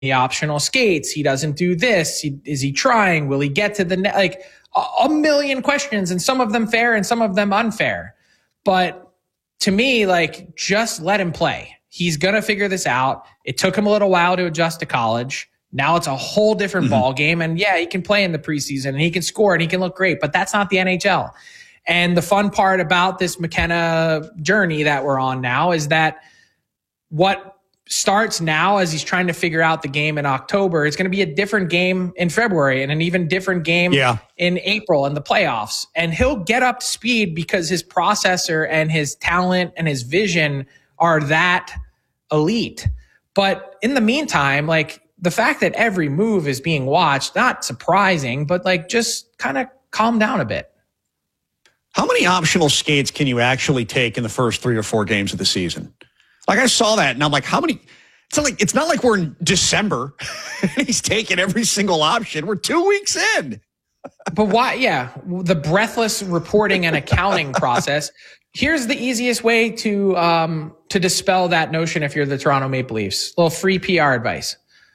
the optional skates. He doesn't do this. Is he trying? Will he get to the net? Like a million questions, and some of them fair and some of them unfair. But to me, like, just let him play. He's going to figure this out. It took him a little while to adjust to college. Now it's a whole different ball game. And yeah, he can play in the preseason and he can score and he can look great, but that's not the NHL. And the fun part about this McKenna journey that we're on now is that what starts now as he's trying to figure out the game in October, it's going to be a different game in February and an even different game in April in the playoffs. And he'll get up to speed because his processor and his talent and his vision are that elite. But in the meantime, like, the fact that every move is being watched, not surprising, but like, just kind of calm down a bit. How many optional skates can you actually take in the first 3 or 4 games of the season? Like, I saw that and I'm like, how many? It's not like we're in December and he's taking every single option. We're 2 weeks in. But why? Yeah. The breathless reporting and accounting process. Here's the easiest way to dispel that notion. If you're the Toronto Maple Leafs, a little free PR advice.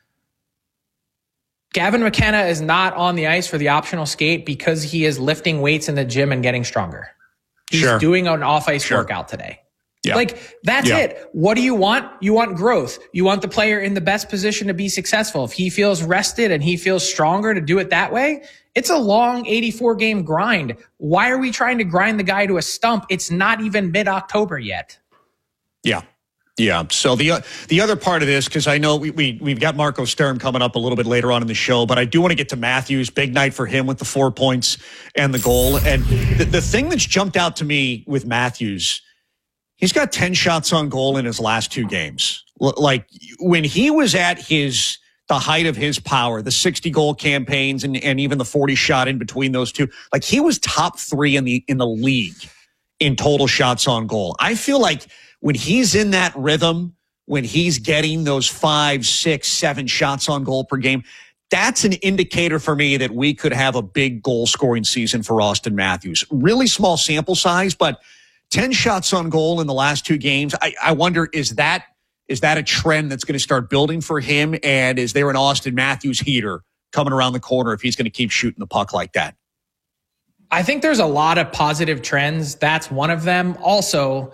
Gavin McKenna is not on the ice for the optional skate because he is lifting weights in the gym and getting stronger. He's doing an off-ice workout today. Yeah. Like, that's it. What do you want? You want growth. You want the player in the best position to be successful. If he feels rested and he feels stronger to do it that way, it's a long 84-game grind. Why are we trying to grind the guy to a stump? It's not even mid-October yet. Yeah. Yeah. So the other part of this, because I know we've got Marco Sturm coming up a little bit later on in the show, but I do want to get to Matthews. Big night for him with the 4 points and the goal. And the thing that's jumped out to me with Matthews, he's got 10 shots on goal in his last 2 games. Like, when he was at the height of his power, the 60-goal campaigns and even the 40 shot in between those two, like, he was top 3 in the league in total shots on goal. I feel like when he's in that rhythm, when he's getting those 5, 6, 7 shots on goal per game, that's an indicator for me that we could have a big goal scoring season for Auston Matthews. Really small sample size, but 10 shots on goal in the last 2 games. I wonder, is that a trend that's going to start building for him? And is there an Auston Matthews heater coming around the corner if he's going to keep shooting the puck like that? I think there's a lot of positive trends. That's one of them. Also,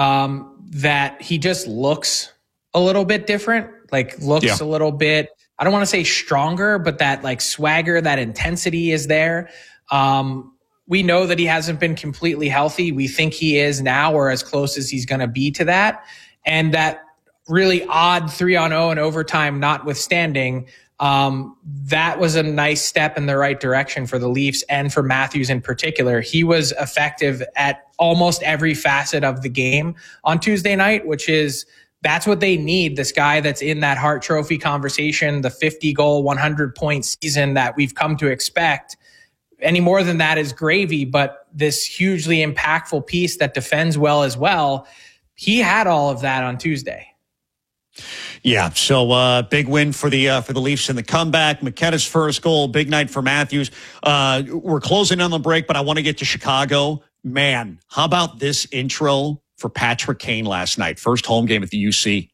that he just looks a little bit different, like looks a little bit, I don't want to say stronger, but that like swagger, that intensity is there. We know that he hasn't been completely healthy. We think he is now, or as close as he's going to be to that. And that really odd 3-on-0 and overtime notwithstanding, that was a nice step in the right direction for the Leafs and for Matthews in particular. He was effective at almost every facet of the game on Tuesday night, that's what they need. This guy that's in that Hart Trophy conversation, the 50-goal, 100-point season that we've come to expect. Any more than that is gravy, but this hugely impactful piece that defends well as well, he had all of that on Tuesday. Yeah, so big win for the Leafs in the comeback. McKenna's first goal, big night for Matthews. We're closing on the break, but I want to get to Chicago. Man, how about this intro for Patrick Kane last night? First home game at the UC.